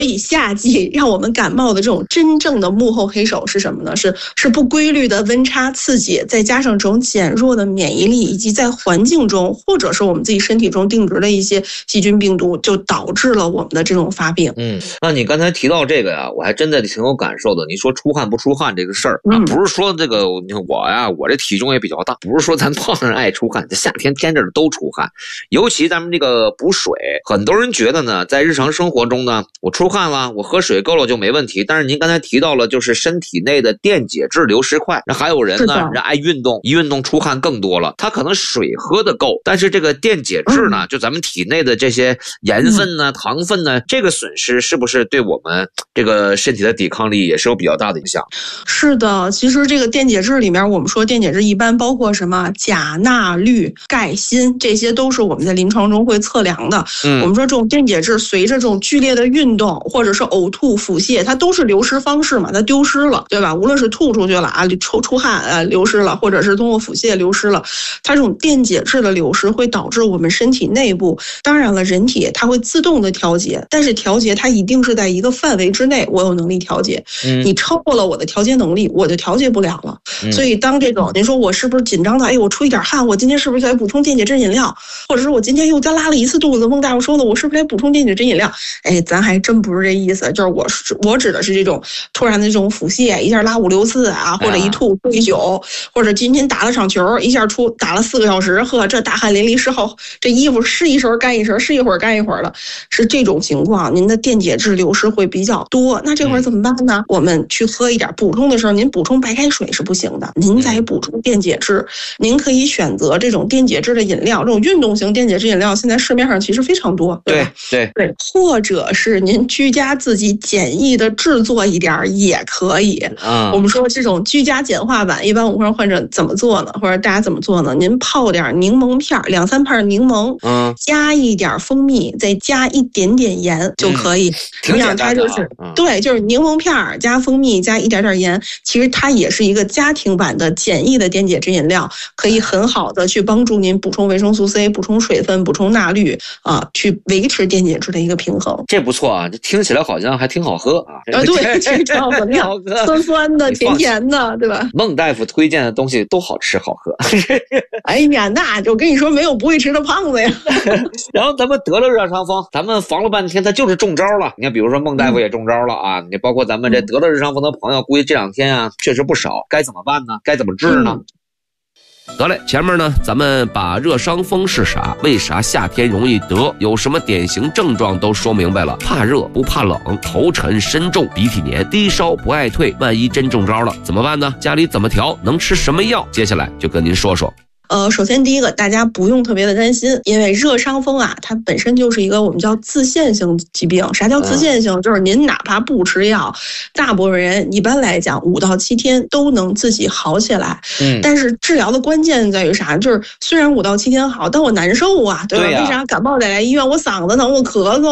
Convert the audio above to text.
以夏季让我们感冒的这种真正的幕后黑手是什么呢？是不规律的温差刺激，再加上这种减弱的免疫力，以及在环境中或者是我们自己身体中定植的一些细菌病毒，就导致了我们的这种发病。 那你刚才提到这个呀，我还真的挺有感受的。你说出汗不出汗这个事儿啊，不是说这个我这体重也比较大，不是说咱胖人爱出汗，这夏天天着都出汗。尤其咱们这个补水，很多人觉得呢，在日常生活中呢，我出汗了，我喝水够了就没问题。但是您刚才提到了，就是身体内的电解质流失快，还有人呢，人爱运动，一运动出汗更多了。他可能水喝的够，但是这个电解质呢，就咱们体内的这些盐分呢、糖分呢，这个损失是不是对我们这个身体的抵抗力也是有比较大的影响？ 是的，其实这个电解质里面，我们说电解质一般包括什么钾、钠、氯、钙、锌，这些都是我们在临床中会测量的。我们说这种电解质随着这种剧烈的运动或者是呕吐、腹泻，它都是流失方式嘛，它丢失了，对吧？无论是吐出去了啊，出汗啊流失了，或者是通过腹泻流失了，它这种电解质的流失会导致我们身体内部，当然了，人体它会自动的调节，但是调节它一定是在一个范围之内，我有能力调节。你超过了我的调节能力，我就调节不了了。所以当这种您说我是不是紧张的，我出一点汗，我今天是不是该补充电解质饮料，或者是我今天又再拉了一次肚子，孟大夫说了，我是不是该补充电解质饮料？咱还真不是这意思，就是我指的是这种突然的这种腹泻，一下拉5、6次啊，或者一吐吐一宿，或者今天打了场球，一下打了4个小时，呵，这大汗淋漓之后，这衣服湿一身干一身，湿一会儿干一会儿的，是这种情况，您的电解质流失会比较多。那这会儿怎么办呢？我们去喝一点，补充的时候您补充白开水是不行的，您再补充电解质，您可以选择这种电解质的饮料，这种运动型电解质饮料现在市面上其实非常多，对吧？对，或者是您居家自己简易的制作一点也可以。我们说这种居家简化版，一般我们说患者怎么做呢？或者大家怎么做呢？您泡点柠檬片，2、3片柠檬，加一点蜂蜜，再加一点点盐就可以。 挺简单的，它就是对，就是柠檬片加蜂蜜加一点点盐，其实它也是一个家庭版的简易的电解质饮料，可以很好的去帮助您补充维生素 C、补充水分、补充钠氯啊，去维持电解质的一个平衡。 这不错啊，这听起来好像还挺好喝啊。 对，这挺好喝，酸酸的、甜甜的，对吧？ 孟大夫推荐的东西都好吃好喝。 哎呀，那就跟你说，没有不会吃的胖子呀。 然后咱们得了热伤风，咱们防了半天，他就是中招了。你看，比如说孟大夫也中招了啊，你包括咱们这得了热伤风的朋友，估计这2天啊确实不少。该怎么办呢？该怎么治呢？ 得嘞，前面呢咱们把热伤风是啥，为啥夏天容易得，有什么典型症状都说明白了。怕热不怕冷，头沉身重鼻涕黏，低烧不爱退，万一真中招了怎么办呢？家里怎么调，能吃什么药？接下来就跟您说说。 首先第一个，大家不用特别的担心，因为热伤风啊，它本身就是一个我们叫自限性疾病。啥叫自限性？就是您哪怕不吃药，大部分人一般来讲5到7天都能自己好起来。但是治疗的关键在于啥？就是虽然5到7天好，但我难受啊，对吧？为啥感冒得来医院？我嗓子疼，我咳嗽。